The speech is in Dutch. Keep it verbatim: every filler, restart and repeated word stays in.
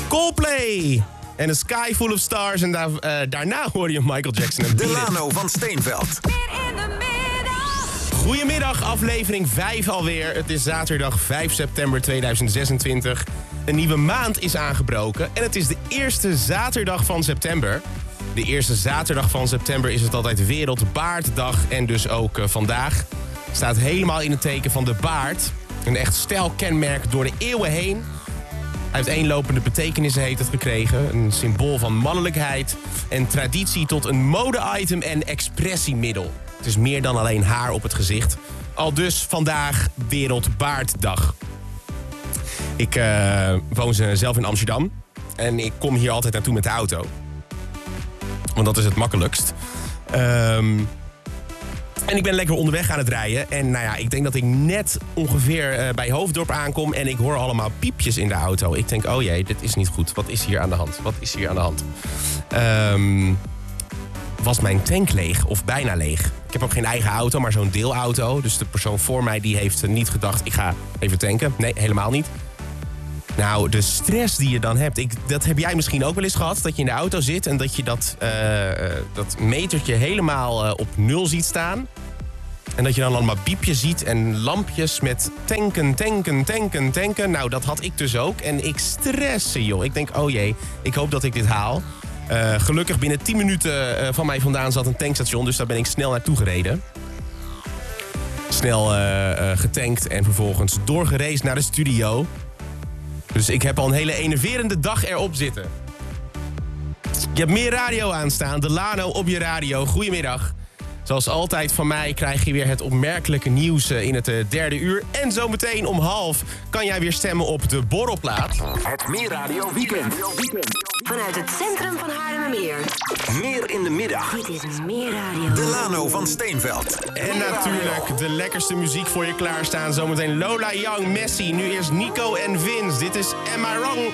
Coldplay en A Sky Full of Stars. En daar, uh, daarna hoorde je Michael Jackson en Delano van Steenveld. Goedemiddag, aflevering vijf alweer. Het is zaterdag vijf september tweeduizend zesentwintig. Een nieuwe maand is aangebroken en het is de eerste zaterdag van september. De eerste zaterdag van september is het altijd Wereldbaarddag en dus ook uh, vandaag. Staat helemaal in het teken van de baard. Een echt stijlkenmerk door de eeuwen heen. Uiteenlopende betekenissen heeft het gekregen. Een symbool van mannelijkheid en traditie tot een mode-item en expressiemiddel. Het is meer dan alleen haar op het gezicht. Al dus vandaag Wereldbaarddag. Ik uh, woon zelf in Amsterdam. En ik kom hier altijd naartoe met de auto. Want dat is het makkelijkst. Um, en ik ben lekker onderweg aan het rijden. En nou ja, ik denk dat ik net ongeveer uh, bij Hoofddorp aankom. En ik hoor allemaal piepjes in de auto. Ik denk, oh jee, dit is niet goed. Wat is hier aan de hand? Wat is hier aan de hand? Um, was mijn tank leeg of bijna leeg? Ik heb ook geen eigen auto, maar zo'n deelauto. Dus de persoon voor mij die heeft niet gedacht, ik ga even tanken. Nee, helemaal niet. Nou, de stress die je dan hebt, ik, dat heb jij misschien ook wel eens gehad. Dat je in de auto zit en dat je dat, uh, dat metertje helemaal uh, op nul ziet staan. En dat je dan allemaal piepjes ziet en lampjes met tanken, tanken, tanken, tanken. Nou, dat had ik dus ook. En ik stresse, joh. Ik denk, oh jee, ik hoop dat ik dit haal. Uh, gelukkig binnen tien minuten uh, van mij vandaan zat een tankstation. Dus daar ben ik snel naartoe gereden. Snel uh, uh, getankt en vervolgens doorgeraced naar de studio. Dus ik heb al een hele enerverende dag erop zitten. Je hebt meer radio aanstaan. Delano op je radio. Goedemiddag. Zoals altijd van mij krijg je weer het opmerkelijke nieuws in het derde uur. En zometeen om half kan jij weer stemmen op de borrelplaat. Het Meer Radio Weekend. Vanuit het centrum van Haarlemmermeer. Meer in de middag. Dit is Meer Radio. Delano van Steenveld. En natuurlijk de lekkerste muziek voor je klaarstaan. Zometeen Lola Young, Messi. Nu eerst Nico en Vince. Dit is Am I Wrong?